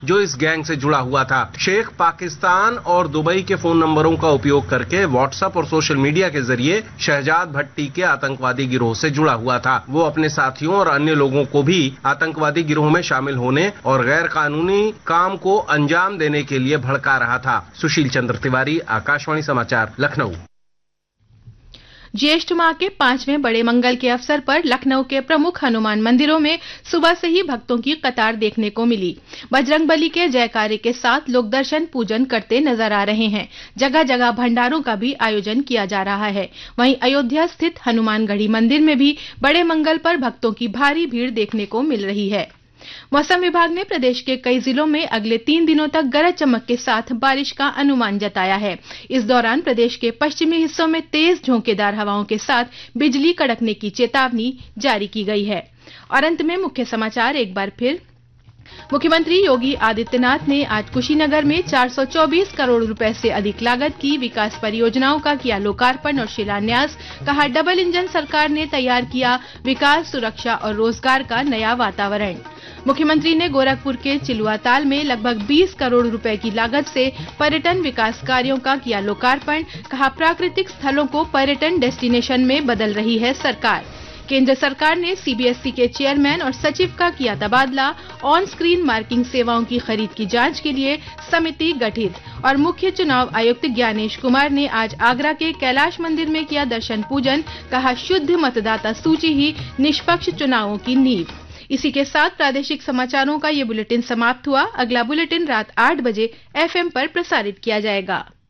जो इस गैंग से जुड़ा हुआ था। शेख पाकिस्तान और दुबई के फोन नंबरों का उपयोग करके व्हाट्सएप और सोशल मीडिया के जरिए शहजाद भट्टी के आतंकवादी गिरोह से जुड़ा हुआ था। वो अपने साथियों और अन्य लोगों को भी आतंकवादी गिरोह में शामिल होने और गैर कानूनी काम को अंजाम देने के लिए भड़का रहा था। सुशील चंद्र तिवारी, आकाशवाणी समाचार, लखनऊ। ज्येष्ठ माह के 5वें बड़े मंगल के अवसर पर लखनऊ के प्रमुख हनुमान मंदिरों में सुबह से ही भक्तों की कतार देखने को मिली। बजरंगबली के जयकारे के साथ लोग दर्शन पूजन करते नजर आ रहे हैं। जगह जगह भंडारों का भी आयोजन किया जा रहा है। वहीं अयोध्या स्थित हनुमानगढ़ी मंदिर में भी बड़े मंगल पर भक्तों की भारी भीड़ देखने को मिल रही है। मौसम विभाग ने प्रदेश के कई जिलों में अगले 3 दिनों तक गरज चमक के साथ बारिश का अनुमान जताया है। इस दौरान प्रदेश के पश्चिमी हिस्सों में तेज झोंकेदार हवाओं के साथ बिजली कड़कने की चेतावनी जारी की गई है। और अंत में मुख्य समाचार एक बार फिर। मुख्यमंत्री योगी आदित्यनाथ ने आज कुशीनगर में 424 करोड़ रुपए से अधिक लागत की विकास परियोजनाओं का किया लोकार्पण और शिलान्यास। कहा, डबल इंजन सरकार ने तैयार किया विकास, सुरक्षा और रोजगार का नया वातावरण। मुख्यमंत्री ने गोरखपुर के चिलुआताल में लगभग 20 करोड़ रुपए की लागत से पर्यटन विकास कार्यों का किया लोकार्पण। कहा, प्राकृतिक स्थलों को पर्यटन डेस्टिनेशन में बदल रही है सरकार। केंद्र सरकार ने सीबीएसई के चेयरमैन और सचिव का किया तबादला। ऑन स्क्रीन मार्किंग सेवाओं की खरीद की जांच के लिए समिति गठित। और मुख्य चुनाव आयुक्त ज्ञानेश कुमार ने आज आगरा के कैलाश मंदिर में किया दर्शन पूजन। कहा, शुद्ध मतदाता सूची ही निष्पक्ष चुनावों की नींव। इसी के साथ प्रादेशिक समाचारों का ये बुलेटिन समाप्त हुआ। अगला बुलेटिन रात 8 बजे एफएम पर प्रसारित किया जाएगा।